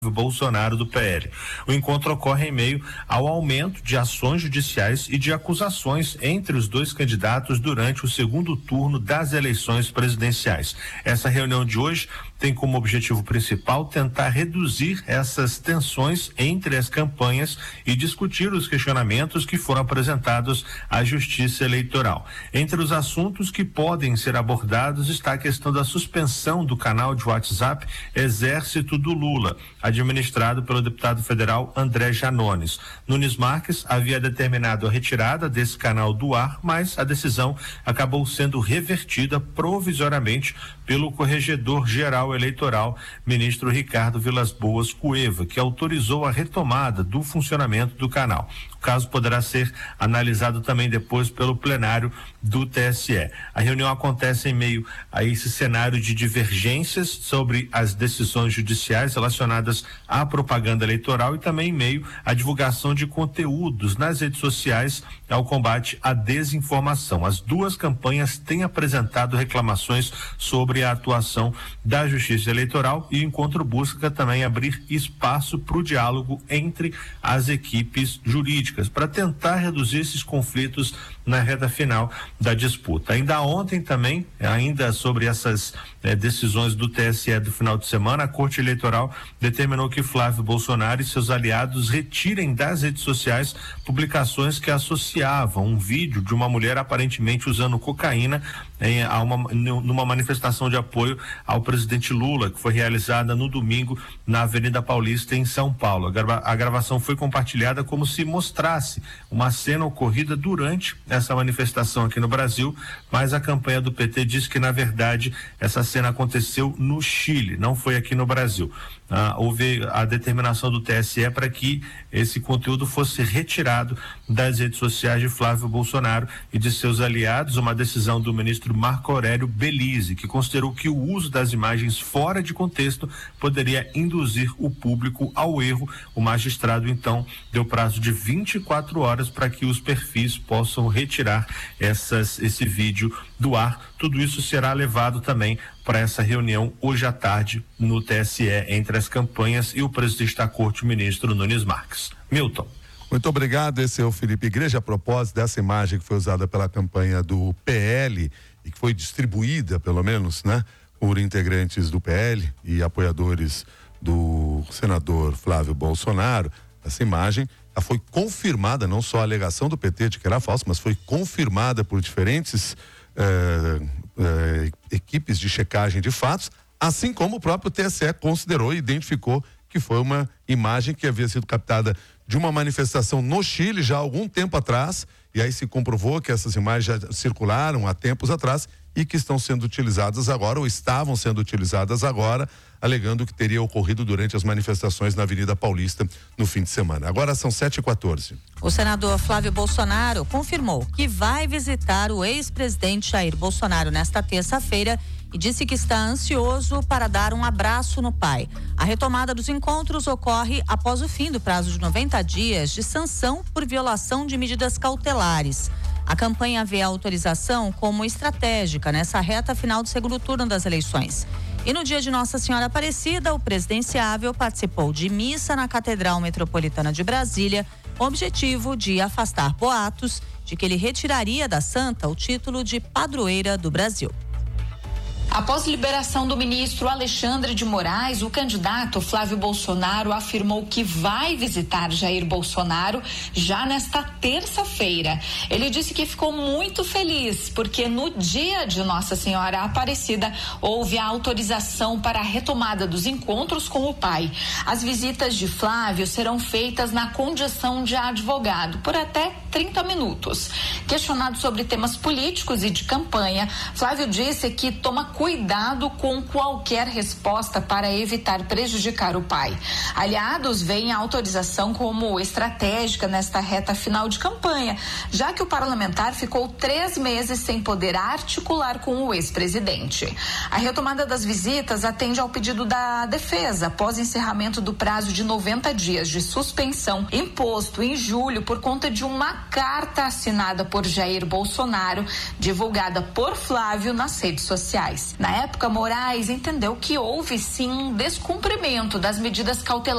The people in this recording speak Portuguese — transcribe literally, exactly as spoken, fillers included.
Bolsonaro do P L. O encontro ocorre em meio ao aumento de ações judiciais e de acusações entre os dois candidatos durante o segundo turno das eleições presidenciais. Essa reunião de hoje tem como objetivo principal tentar reduzir essas tensões entre as campanhas e discutir os questionamentos que foram apresentados à Justiça Eleitoral. Entre os assuntos que podem ser abordados está a questão da suspensão do canal de WhatsApp Exército do Lula, administrado pelo deputado federal André Janones. Nunes Marques havia determinado a retirada desse canal do ar, mas a decisão acabou sendo revertida provisoriamente pelo Corregedor-Geral Eleitoral, ministro Ricardo Vilas Boas Cueva, que autorizou a retomada do funcionamento do canal. O caso poderá ser analisado também depois pelo plenário do T S E. A reunião acontece em meio a esse cenário de divergências sobre as decisões judiciais relacionadas à propaganda eleitoral e também em meio à divulgação de conteúdos nas redes sociais ao combate à desinformação. As duas campanhas têm apresentado reclamações sobre a atuação da Justiça Eleitoral e o encontro busca também abrir espaço para o diálogo entre as equipes jurídicas para tentar reduzir esses conflitos na reta final da disputa. Ainda ontem também, ainda sobre essas eh, decisões do T S E do final de semana, a Corte Eleitoral determinou que Flávio Bolsonaro e seus aliados retirem das redes sociais publicações que associavam um vídeo de uma mulher aparentemente usando cocaína em, a uma, numa manifestação de apoio ao presidente Lula, que foi realizada no domingo na Avenida Paulista, em São Paulo. A, grava, a gravação foi compartilhada como se mostrasse uma cena ocorrida durante essa manifestação aqui no Brasil, mas a campanha do P T diz que, na verdade, essa cena aconteceu no Chile, não foi aqui no Brasil. Ah, houve a determinação do T S E para que esse conteúdo fosse retirado das redes sociais de Flávio Bolsonaro e de seus aliados, uma decisão do ministro Marco Aurélio Belize, que considerou que o uso das imagens fora de contexto poderia induzir o público ao erro. O magistrado, então, deu prazo de vinte e quatro horas para que os perfis possam retirar essas, esse vídeo do ar. Tudo isso será levado também para essa reunião hoje à tarde no T S E entre as campanhas e o presidente da Corte, o ministro Nunes Marques. Milton. Muito obrigado, esse é o Felipe Igreja. A propósito dessa imagem que foi usada pela campanha do P L e que foi distribuída, pelo menos, né, por integrantes do P L e apoiadores do senador Flávio Bolsonaro, essa imagem ela foi confirmada, não só a alegação do P T de que era falsa, mas foi confirmada por diferentes eh, eh, equipes de checagem de fatos, assim como o próprio T S E considerou e identificou que foi uma imagem que havia sido captada de uma manifestação no Chile já há algum tempo atrás, e aí se comprovou que essas imagens já circularam há tempos atrás e que estão sendo utilizadas agora, ou estavam sendo utilizadas agora, alegando que teria ocorrido durante as manifestações na Avenida Paulista no fim de semana. Agora são sete e quatorze. O senador Flávio Bolsonaro confirmou que vai visitar o ex-presidente Jair Bolsonaro nesta terça-feira e disse que está ansioso para dar um abraço no pai. A retomada dos encontros ocorre após o fim do prazo de noventa dias de sanção por violação de medidas cautelares. A campanha vê a autorização como estratégica nessa reta final do segundo turno das eleições. E no dia de Nossa Senhora Aparecida, o presidenciável participou de missa na Catedral Metropolitana de Brasília, com o objetivo de afastar boatos de que ele retiraria da santa o título de padroeira do Brasil. Após liberação do ministro Alexandre de Moraes, o candidato Flávio Bolsonaro afirmou que vai visitar Jair Bolsonaro já nesta terça-feira. Ele disse que ficou muito feliz porque no dia de Nossa Senhora Aparecida houve a autorização para a retomada dos encontros com o pai. As visitas de Flávio serão feitas na condição de advogado por até trinta minutos. Questionado sobre temas políticos e de campanha, Flávio disse que toma cuidado com qualquer resposta para evitar prejudicar o pai. Aliados veem a autorização como estratégica nesta reta final de campanha, já que o parlamentar ficou três meses sem poder articular com o ex-presidente. A retomada das visitas atende ao pedido da defesa, após encerramento do prazo de noventa dias de suspensão imposto em julho por conta de uma carta assinada por Jair Bolsonaro, divulgada por Flávio nas redes sociais. Na época, Moraes entendeu que houve sim um descumprimento das medidas cautelares